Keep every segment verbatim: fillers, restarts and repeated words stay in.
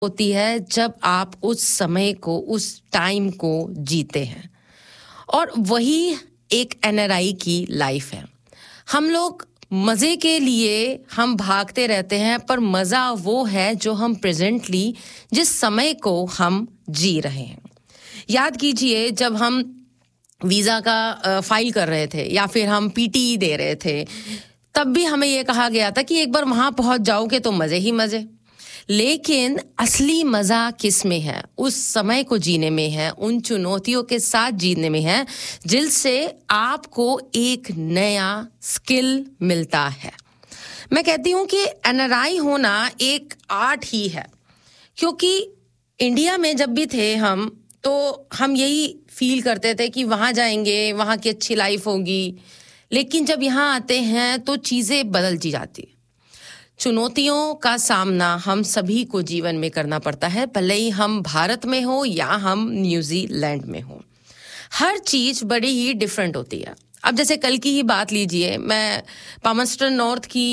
होती है जब आप उस समय को, उस टाइम को जीते हैं। और वही एक एनआरआई की लाइफ है। हम लोग मज़े के लिए हम भागते रहते हैं, पर मज़ा वो है जो हम प्रेजेंटली जिस समय को हम जी रहे हैं। याद कीजिए, जब हम वीज़ा का फाइल कर रहे थे या फिर हम पीटी दे रहे थे, तब भी हमें ये कहा गया था कि एक बार वहाँ पहुँच जाओगे तो मज़े ही मज़े। लेकिन असली मज़ा किस में है? उस समय को जीने में है, उन चुनौतियों के साथ जीने में है, जिनसे आपको एक नया स्किल मिलता है। मैं कहती हूँ कि एनआरआई होना एक आर्ट ही है, क्योंकि इंडिया में जब भी थे हम, तो हम यही फील करते थे कि वहाँ जाएंगे, वहाँ की अच्छी लाइफ होगी। लेकिन जब यहाँ आते हैं तो चीज़ें बदलती जाती। चुनौतियों का सामना हम सभी को जीवन में करना पड़ता है, भले ही हम भारत में हो या हम न्यूजीलैंड में हो। हर चीज़ बड़ी ही डिफरेंट होती है। अब जैसे कल की ही बात लीजिए, मैं पामस्टन नॉर्थ की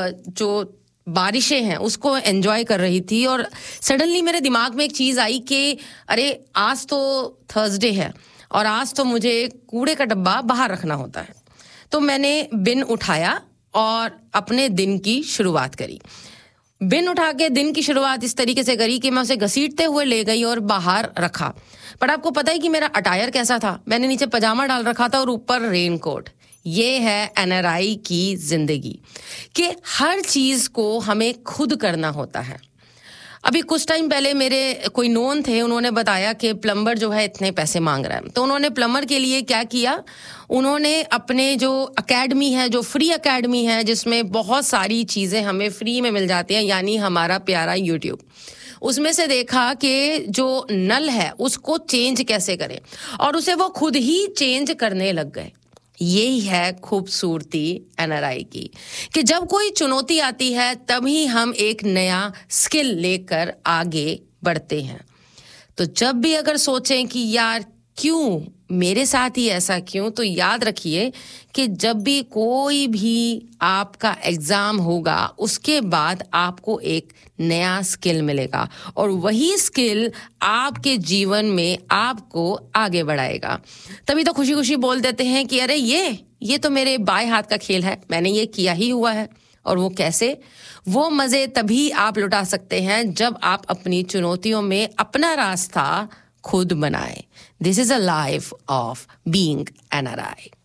जो बारिशें हैं उसको एंजॉय कर रही थी, और सडनली मेरे दिमाग में एक चीज़ आई कि अरे आज तो थर्सडे है और आज तो मुझे कूड़े का डब्बा बाहर रखना होता है। तो मैंने बिन उठाया और अपने दिन की शुरुआत करी। बिन उठा के दिन की शुरुआत इस तरीके से करी कि मैं उसे घसीटते हुए ले गई और बाहर रखा। पर आपको पता है कि मेरा अटायर कैसा था? मैंने नीचे पजामा डाल रखा था और ऊपर रेनकोट। ये है एनआरआई की जिंदगी, कि हर चीज़ को हमें खुद करना होता है। अभी कुछ टाइम पहले मेरे कोई नोन थे, उन्होंने बताया कि प्लम्बर जो है इतने पैसे मांग रहा है। तो उन्होंने प्लम्बर के लिए क्या किया, उन्होंने अपने जो अकेडमी है, जो फ्री अकेडमी है, जिसमें बहुत सारी चीज़ें हमें फ्री में मिल जाती हैं, यानी हमारा प्यारा यूट्यूब, उसमें से देखा कि जो नल है उसको चेंज कैसे करें, और उसे वो खुद ही चेंज करने लग गए। यही है खूबसूरती एनआरआई की, कि जब कोई चुनौती आती है तभी हम एक नया स्किल लेकर आगे बढ़ते हैं। तो जब भी अगर सोचें कि यार क्यों मेरे साथ ही ऐसा क्यों, तो याद रखिए कि जब भी कोई भी आपका एग्ज़ाम होगा, उसके बाद आपको एक नया स्किल मिलेगा, और वही स्किल आपके जीवन में आपको आगे बढ़ाएगा। तभी तो खुशी खुशी बोल देते हैं कि अरे ये ये तो मेरे बाएं हाथ का खेल है, मैंने ये किया ही हुआ है। और वो कैसे? वो मज़े तभी आप लुटा सकते हैं जब आप अपनी चुनौतियों में अपना रास्ता खुद बनाए। This is a life of being NRI.